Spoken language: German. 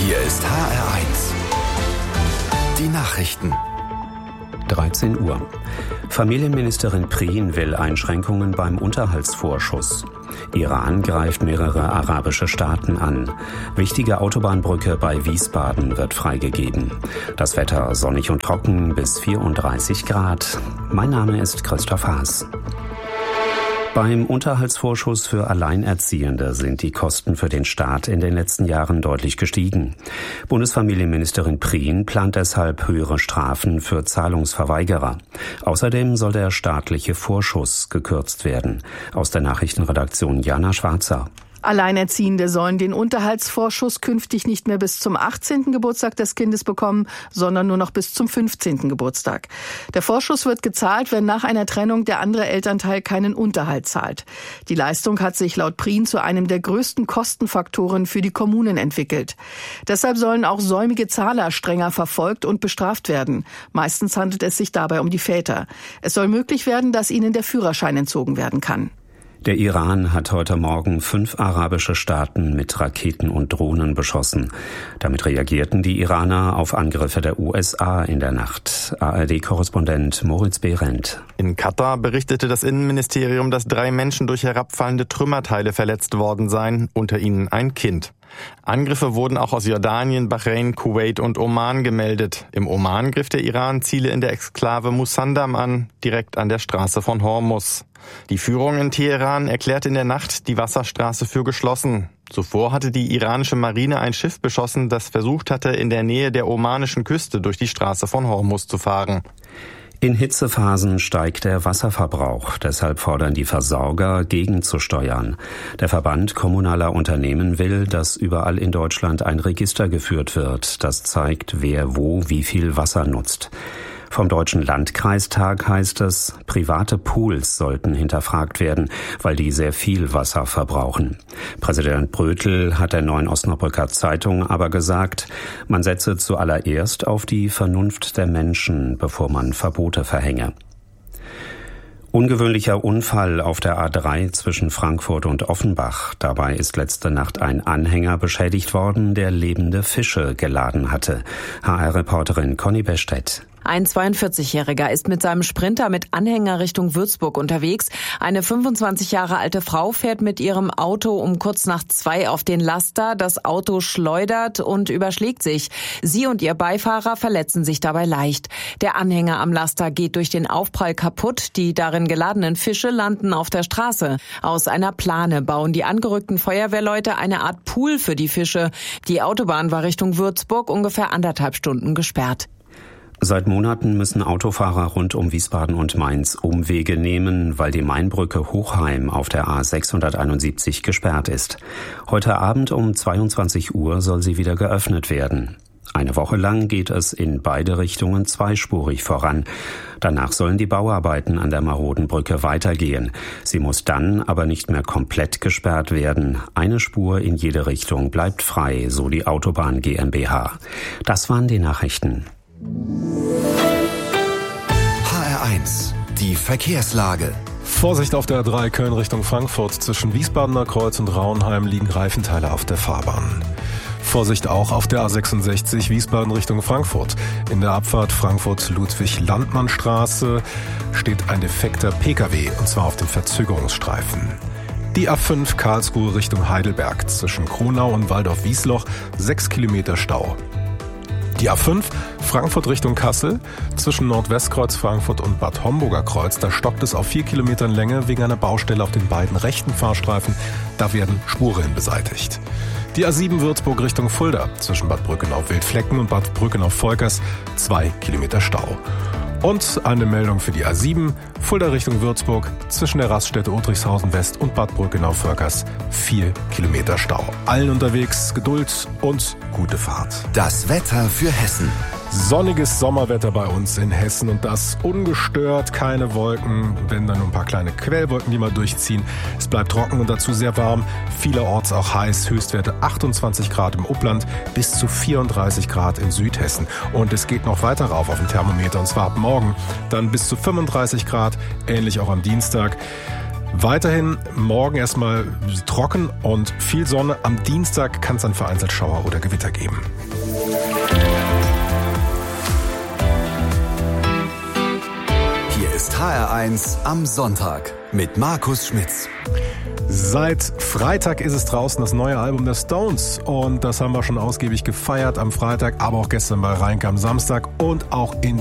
Hier ist HR1. Die Nachrichten. 13 Uhr. Familienministerin Prien will Einschränkungen beim Unterhaltsvorschuss. Iran greift mehrere arabische Staaten an. Wichtige Autobahnbrücke bei Wiesbaden wird freigegeben. Das Wetter sonnig und trocken bis 34 Grad. Mein Name ist Christoph Haas. Beim Unterhaltsvorschuss für Alleinerziehende sind die Kosten für den Staat in den letzten Jahren deutlich gestiegen. Bundesfamilienministerin Prien plant deshalb höhere Strafen für Zahlungsverweigerer. Außerdem soll der staatliche Vorschuss gekürzt werden. Aus der Nachrichtenredaktion Jana Schwarzer. Alleinerziehende sollen den Unterhaltsvorschuss künftig nicht mehr bis zum 18. Geburtstag des Kindes bekommen, sondern nur noch bis zum 15. Geburtstag. Der Vorschuss wird gezahlt, wenn nach einer Trennung der andere Elternteil keinen Unterhalt zahlt. Die Leistung hat sich laut Prien zu einem der größten Kostenfaktoren für die Kommunen entwickelt. Deshalb sollen auch säumige Zahler strenger verfolgt und bestraft werden. Meistens handelt es sich dabei um die Väter. Es soll möglich werden, dass ihnen der Führerschein entzogen werden kann. Der Iran hat heute Morgen 5 arabische Staaten mit Raketen und Drohnen beschossen. Damit reagierten die Iraner auf Angriffe der USA in der Nacht. ARD-Korrespondent Moritz Behrendt. In Katar berichtete das Innenministerium, dass 3 Menschen durch herabfallende Trümmerteile verletzt worden seien, unter ihnen ein Kind. Angriffe wurden auch aus Jordanien, Bahrain, Kuwait und Oman gemeldet. Im Oman griff der Iran Ziele in der Exklave Musandam an, direkt an der Straße von Hormuz. Die Führung in Teheran erklärte in der Nacht die Wasserstraße für geschlossen. Zuvor hatte die iranische Marine ein Schiff beschossen, das versucht hatte, in der Nähe der omanischen Küste durch die Straße von Hormuz zu fahren. In Hitzephasen steigt der Wasserverbrauch. Deshalb fordern die Versorger, gegenzusteuern. Der Verband kommunaler Unternehmen will, dass überall in Deutschland ein Register geführt wird, das zeigt, wer wo wie viel Wasser nutzt. Vom Deutschen Landkreistag heißt es, private Pools sollten hinterfragt werden, weil die sehr viel Wasser verbrauchen. Präsident Brötel hat der Neuen Osnabrücker Zeitung aber gesagt, man setze zuallererst auf die Vernunft der Menschen, bevor man Verbote verhänge. Ungewöhnlicher Unfall auf der A3 zwischen Frankfurt und Offenbach. Dabei ist letzte Nacht ein Anhänger beschädigt worden, der lebende Fische geladen hatte. HR-Reporterin Conny Bestedt. Ein 42-Jähriger ist mit seinem Sprinter mit Anhänger Richtung Würzburg unterwegs. Eine 25 Jahre alte Frau fährt mit ihrem Auto um kurz nach 2 auf den Laster. Das Auto schleudert und überschlägt sich. Sie und ihr Beifahrer verletzen sich dabei leicht. Der Anhänger am Laster geht durch den Aufprall kaputt. Die darin geladenen Fische landen auf der Straße. Aus einer Plane bauen die angerückten Feuerwehrleute eine Art Pool für die Fische. Die Autobahn war Richtung Würzburg ungefähr 1,5 Stunden gesperrt. Seit Monaten müssen Autofahrer rund um Wiesbaden und Mainz Umwege nehmen, weil die Mainbrücke Hochheim auf der A671 gesperrt ist. Heute Abend um 22 Uhr soll sie wieder geöffnet werden. Eine Woche lang geht es in beide Richtungen zweispurig voran. Danach sollen die Bauarbeiten an der maroden Brücke weitergehen. Sie muss dann aber nicht mehr komplett gesperrt werden. Eine Spur in jede Richtung bleibt frei, so die Autobahn GmbH. Das waren die Nachrichten. HR1, die Verkehrslage. Vorsicht auf der A3 Köln Richtung Frankfurt. Zwischen Wiesbadener Kreuz und Raunheim liegen Reifenteile auf der Fahrbahn. Vorsicht auch auf der A66 Wiesbaden Richtung Frankfurt. In der Abfahrt Frankfurt-Ludwig-Landmann-Straße steht ein defekter Pkw, und zwar auf dem Verzögerungsstreifen. Die A5 Karlsruhe Richtung Heidelberg. Zwischen Kronau und Waldorf-Wiesloch 6 Kilometer Stau. Die A5 Frankfurt Richtung Kassel, zwischen Nordwestkreuz Frankfurt und Bad Homburger Kreuz, da stockt es auf 4 Kilometern Länge wegen einer Baustelle auf den beiden rechten Fahrstreifen. Da werden Spuren beseitigt. Die A7 Würzburg Richtung Fulda, zwischen Bad Brückenau-Wildflecken und Bad Brückenau-Volkers 2 Kilometer Stau. Und eine Meldung für die A7, Fulda Richtung Würzburg, zwischen der Raststätte Otrichshausen West und Bad Brückenau-Völkers 4 Kilometer Stau. Allen unterwegs Geduld und gute Fahrt. Das Wetter für Hessen. Sonniges Sommerwetter bei uns in Hessen und das ungestört, keine Wolken, wenn dann nur ein paar kleine Quellwolken, die mal durchziehen. Es bleibt trocken und dazu sehr warm, vielerorts auch heiß, Höchstwerte 28 Grad im Upland bis zu 34 Grad in Südhessen. Und es geht noch weiter rauf auf dem Thermometer und zwar ab morgen dann bis zu 35 Grad, ähnlich auch am Dienstag. Weiterhin morgen erstmal trocken und viel Sonne. Am Dienstag kann es dann vereinzelt Schauer oder Gewitter geben. Hier ist HR1 am Sonntag mit Markus Schmitz. Seit Freitag ist es draußen, das neue Album der Stones. Und das haben wir schon ausgiebig gefeiert am Freitag, aber auch gestern bei Reinke am Samstag und auch in